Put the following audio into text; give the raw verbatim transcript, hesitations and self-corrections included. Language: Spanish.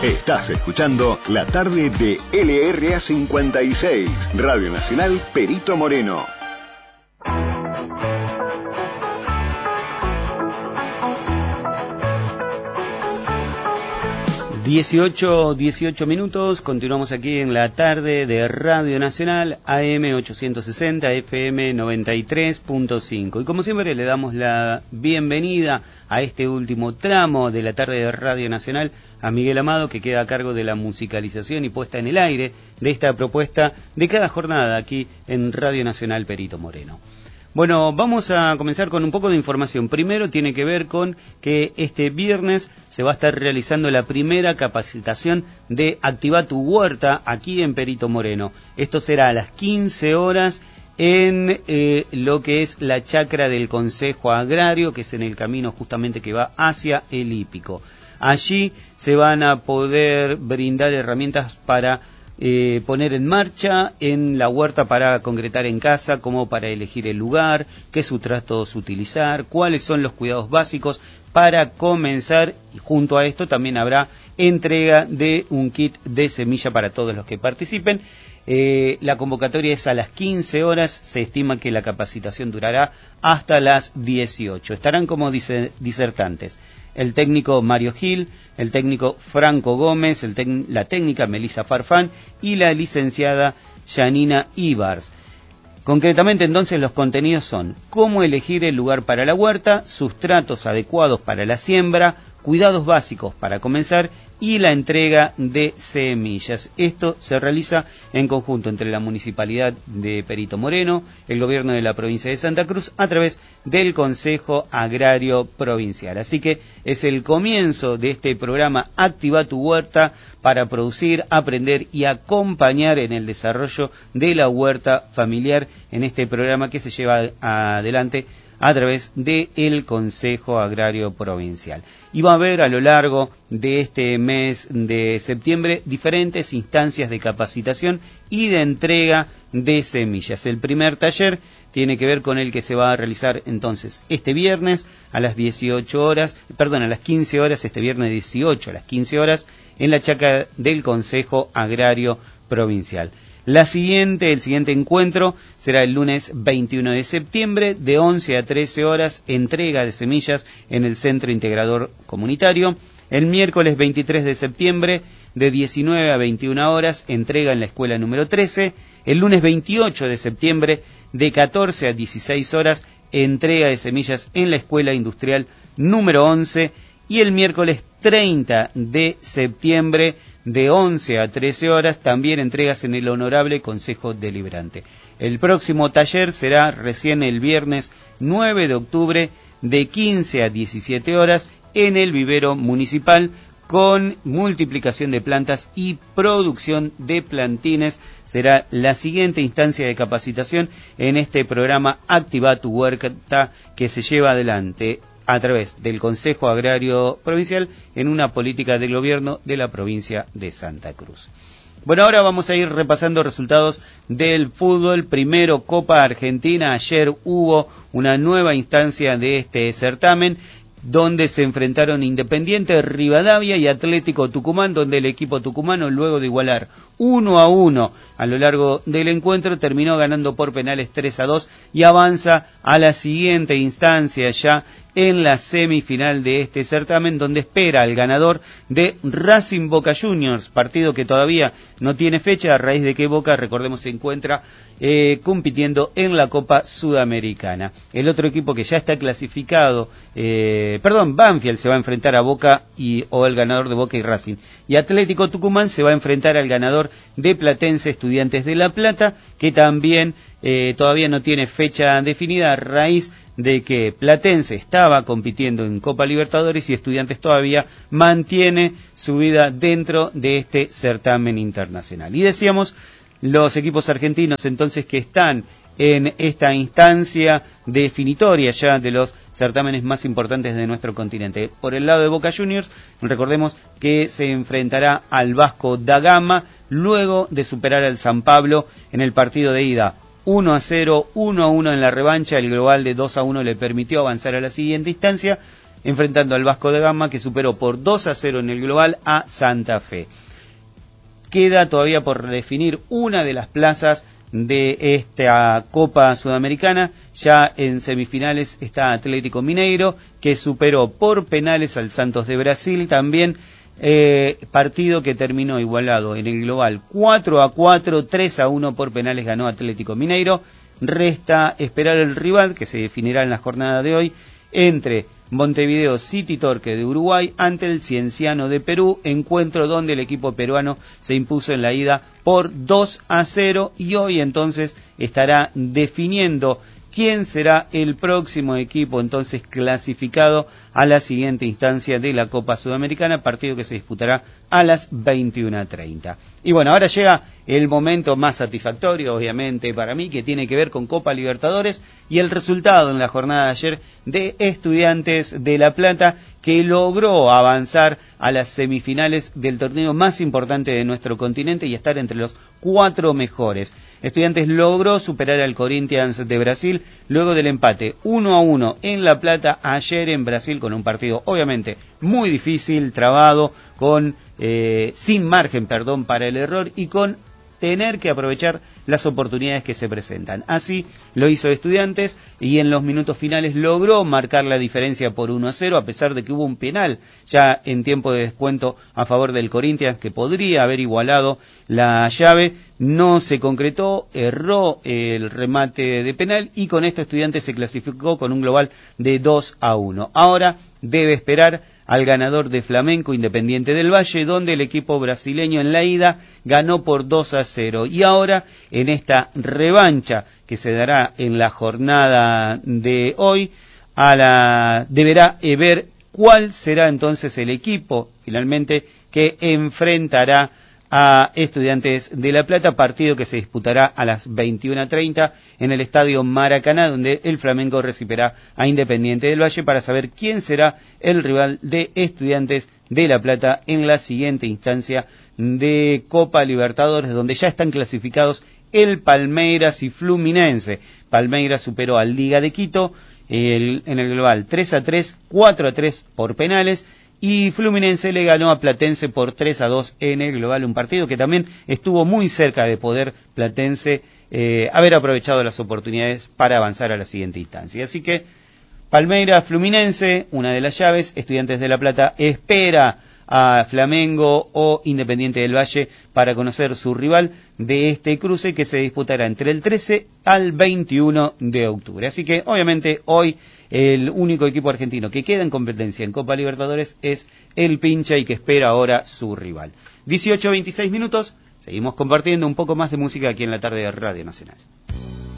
Estás escuchando la tarde de L R A cincuenta y seis, Radio Nacional Perito Moreno. dieciocho, dieciocho minutos, continuamos aquí en la tarde de Radio Nacional, A M ochocientos sesenta, F M noventa y tres punto cinco. Y como siempre le damos la bienvenida a este último tramo de la tarde de Radio Nacional a Miguel Amado, que queda a cargo de la musicalización y puesta en el aire de esta propuesta de cada jornada aquí en Radio Nacional Perito Moreno. Bueno, vamos a comenzar con un poco de información. Primero tiene que ver con que este viernes se va a estar realizando la primera capacitación de Activa tu Huerta aquí en Perito Moreno. Esto será a las quince horas en eh, lo que es la chacra del Consejo Agrario, que es en el camino justamente que va hacia el hípico. Allí se van a poder brindar herramientas para Eh, poner en marcha en la huerta para concretar en casa, como para elegir el lugar, qué sustratos utilizar, cuáles son los cuidados básicos para comenzar, y junto a esto también habrá entrega de un kit de semilla para todos los que participen. Eh, la convocatoria es a las quince horas, se estima que la capacitación durará hasta las dieciocho. Estarán como dice, disertantes el técnico Mario Gil, el técnico Franco Gómez, el tec- la técnica Melissa Farfán y la licenciada Janina Ibars. Concretamente, entonces, los contenidos son cómo elegir el lugar para la huerta, sustratos adecuados para la siembra, cuidados básicos para comenzar y la entrega de semillas. Esto se realiza en conjunto entre la Municipalidad de Perito Moreno, el Gobierno de la Provincia de Santa Cruz, a través del Consejo Agrario Provincial. Así que es el comienzo de este programa Activa tu Huerta para producir, aprender y acompañar en el desarrollo de la huerta familiar en este programa que se lleva adelante a través del Consejo Agrario Provincial. Y va a haber a lo largo de este mes de septiembre diferentes instancias de capacitación y de entrega de semillas. El primer taller tiene que ver con el que se va a realizar entonces este viernes a las dieciocho horas, perdón, a las quince horas, este viernes dieciocho a las quince horas, en la chacra del Consejo Agrario Provincial. La siguiente, el siguiente encuentro será el lunes veintiuno de septiembre de once a trece horas, entrega de semillas en el Centro Integrador Comunitario. El miércoles veintitrés de septiembre de diecinueve a veintiuna horas, entrega en la escuela número trece. El lunes veintiocho de septiembre de catorce a dieciséis horas, entrega de semillas en la escuela industrial número once. Y el miércoles treinta de septiembre de once a trece horas, también entregas en el Honorable Consejo Deliberante. El próximo taller será recién el viernes nueve de octubre de quince a diecisiete horas en el vivero municipal, con multiplicación de plantas y producción de plantines. Será la siguiente instancia de capacitación en este programa Activa tu Huerta, que se lleva adelante a través del Consejo Agrario Provincial en una política del gobierno de la provincia de Santa Cruz. Bueno, ahora vamos a ir repasando resultados del fútbol. Primero, Copa Argentina. Ayer hubo una nueva instancia de este certamen, donde se enfrentaron Independiente Rivadavia y Atlético Tucumán, donde el equipo tucumano, luego de igualar uno a uno a lo largo del encuentro, terminó ganando por penales tres a dos y avanza a la siguiente instancia ya en la semifinal de este certamen, donde espera al ganador de Racing Boca Juniors, partido que todavía no tiene fecha, a raíz de que Boca, recordemos, se encuentra eh, compitiendo en la Copa Sudamericana. El otro equipo que ya está clasificado, eh, perdón, Banfield se va a enfrentar a Boca y o el ganador de Boca y Racing, y Atlético Tucumán se va a enfrentar al ganador de Platense Estudiantes de La Plata, que también eh, todavía no tiene fecha definida, a raíz de que Platense estaba compitiendo en Copa Libertadores y Estudiantes todavía mantiene su vida dentro de este certamen internacional. Y decíamos, los equipos argentinos entonces que están en esta instancia definitoria ya de los certámenes más importantes de nuestro continente. Por el lado de Boca Juniors, recordemos que se enfrentará al Vasco da Gama luego de superar al San Pablo en el partido de ida. uno a cero, uno a uno en la revancha, el global de dos a uno le permitió avanzar a la siguiente instancia. enfrentando al Vasco da Gama, que superó por dos a cero en el global a Santa Fe. Queda todavía por definir una de las plazas de esta Copa Sudamericana. Ya en semifinales está Atlético Mineiro, que superó por penales al Santos de Brasil. También eh, partido que terminó igualado en el global cuatro a cuatro, tres a uno por penales ganó Atlético Mineiro. Resta esperar el rival, que se definirá en la jornada de hoy, entre Montevideo City Torque de Uruguay ante el Cienciano de Perú, encuentro donde el equipo peruano se impuso en la ida por dos a cero, y hoy entonces estará definiendo quién será el próximo equipo entonces clasificado a la siguiente instancia de la Copa Sudamericana, partido que se disputará a las veintiuna treinta. Y bueno, ahora llega el momento más satisfactorio, obviamente, para mí, que tiene que ver con Copa Libertadores y el resultado en la jornada de ayer de Estudiantes de La Plata, que logró avanzar a las semifinales del torneo más importante de nuestro continente y estar entre los cuatro mejores. Estudiantes logró superar al Corinthians de Brasil luego del empate uno a uno en La Plata ayer en Brasil, con un partido obviamente muy difícil, trabado, con eh, sin margen, perdón, para el error y con tener que aprovechar las oportunidades que se presentan. Así lo hizo Estudiantes y en los minutos finales logró marcar la diferencia por uno a cero, a pesar de que hubo un penal ya en tiempo de descuento a favor del Corinthians que podría haber igualado la llave. No se concretó, erró el remate de penal y con esto Estudiantes se clasificó con un global de dos a uno. Ahora debe esperar al ganador de Flamenco Independiente del Valle, donde el equipo brasileño en la ida ganó por dos a cero. Y ahora, en esta revancha que se dará en la jornada de hoy, a la, deberá ver cuál será entonces el equipo finalmente que enfrentará a Estudiantes de La Plata, partido que se disputará a las veintiuna treinta en el Estadio Maracaná, donde el Flamengo recibirá a Independiente del Valle para saber quién será el rival de Estudiantes de La Plata en la siguiente instancia de Copa Libertadores, donde ya están clasificados el Palmeiras y Fluminense. Palmeiras superó al Liga de Quito el, en el global tres a tres, cuatro a tres por penales, y Fluminense le ganó a Platense por tres a dos en el global, un partido que también estuvo muy cerca de poder Platense eh, haber aprovechado las oportunidades para avanzar a la siguiente instancia. Así que Palmeiras Fluminense, una de las llaves. Estudiantes de La Plata espera a Flamengo o Independiente del Valle para conocer su rival de este cruce, que se disputará entre el trece al veintiuno de octubre. Así que obviamente hoy el único equipo argentino que queda en competencia en Copa Libertadores es el Pincha, y que espera ahora su rival. dieciocho a veintiséis minutos, seguimos compartiendo un poco más de música aquí en la tarde de Radio Nacional.